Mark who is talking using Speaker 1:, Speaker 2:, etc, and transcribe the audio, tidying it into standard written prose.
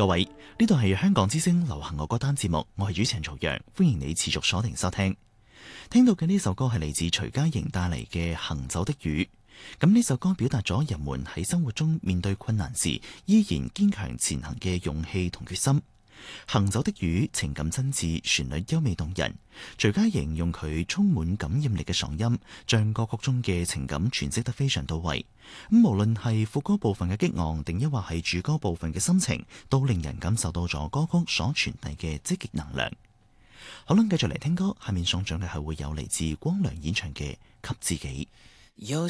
Speaker 1: 各位，呢度係香港之聲流行樂歌單節目，我係主持人曹陽，歡迎你持續鎖定收聽。聽到嘅呢首歌係嚟自徐佳瑩帶嚟嘅《行走的雨》。咁呢首歌表達咗人們喺生活中面對困難時依然堅強前行嘅勇氣同決心。行走的雨情感真摯，旋律優美動人。徐佳瑩用佢充滿感染力嘅嗓音，將歌曲中嘅情感詮釋得非常到位。咁無論係副歌部分嘅激昂，定抑或係主歌部分嘅心情，都令人感受到咗歌曲所傳遞嘅積極能量。好啦，繼續嚟聽歌，下面送上嘅係會有嚟自光良演唱嘅《給自己》。
Speaker 2: 有